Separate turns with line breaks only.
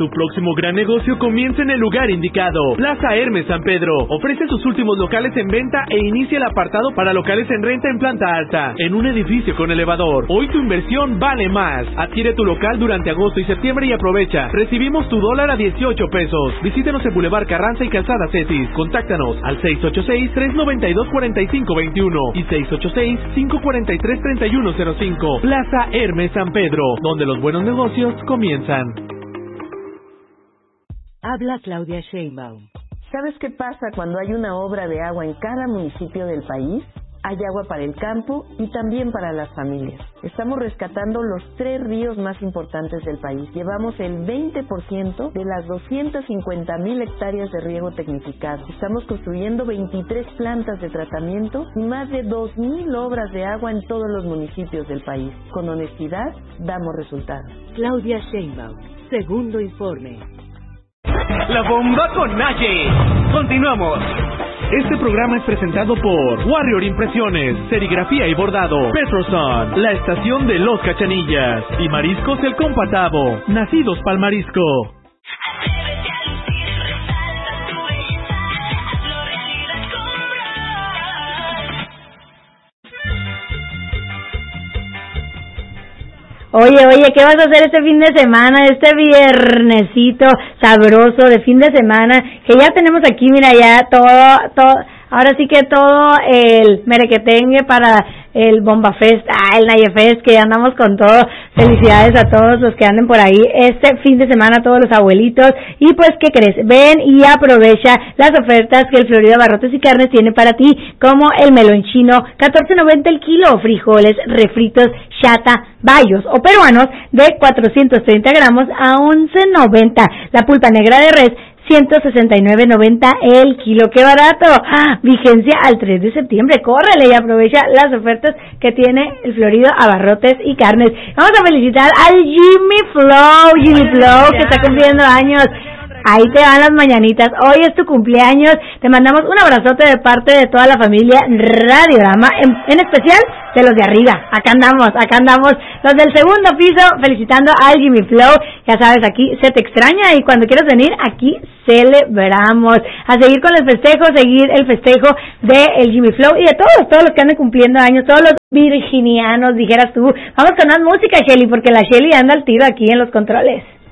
Tu próximo gran negocio comienza en el lugar indicado. Plaza Hermes San Pedro ofrece sus últimos locales en venta e inicia el apartado para locales en renta en planta alta, en un edificio con elevador. Hoy tu inversión vale más. Adquiere tu local durante agosto y septiembre y aprovecha. Recibimos tu dólar a 18 pesos. Visítanos en Boulevard Carranza y Calzada Cetis. Contáctanos al 686-392-4521 y 686-543-3105. Plaza Hermes San Pedro, donde los buenos negocios comienzan.
Habla Claudia Sheinbaum.
¿Sabes qué pasa cuando hay una obra de agua en cada municipio del país? Hay agua para el campo y también para las familias. Estamos rescatando los 3 ríos más importantes del país. Llevamos el 20% de las 250,000 hectáreas de riego tecnificado. Estamos construyendo 23 plantas de tratamiento y más de 2,000 obras de agua en todos los municipios del país. Con honestidad, damos resultados.
Claudia Sheinbaum, segundo informe.
La bomba con Naye. Continuamos. Este programa es presentado por Warrior Impresiones, Serigrafía y Bordado, Petroson, la estación de Los Cachanillas y Mariscos El Compatavo, nacidos pa'l marisco.
Oye, ¿qué vas a hacer este fin de semana? Este viernesito sabroso de fin de semana, que ya tenemos aquí, mira, ya todo, ahora sí que todo el merequetengue para el Bomba Fest, el Naye Fest, que ya andamos con todo. Felicidades a todos los que anden por ahí este fin de semana, todos los abuelitos. Y pues, ¿qué crees? Ven y aprovecha las ofertas que el Florida Abarrotes y Carnes tiene para ti, como el melón chino, $14.90 el kilo, frijoles refritos, chata, bayos o peruanos de 430 gramos a $11.90, la pulpa negra de res, $169.90 el kilo. ¡Qué barato! Vigencia al 3 de septiembre. Córrele y aprovecha las ofertas que tiene el Florido Abarrotes y Carnes. Vamos a felicitar al Jimmy Flow, que está cumpliendo años. Ahí te van las mañanitas. Hoy es tu cumpleaños. Te mandamos un abrazote de parte de toda la familia Radiorama, en especial de los de arriba. Acá andamos. Los del segundo piso felicitando al Jimmy Flow. Ya sabes, aquí se te extraña y cuando quieras venir, aquí celebramos. A seguir con el festejo de el Jimmy Flow y de todos los que andan cumpliendo años, todos los virginianos, dijeras tú. Vamos con más música, Shelly, porque la Shelly anda al tiro aquí en los controles.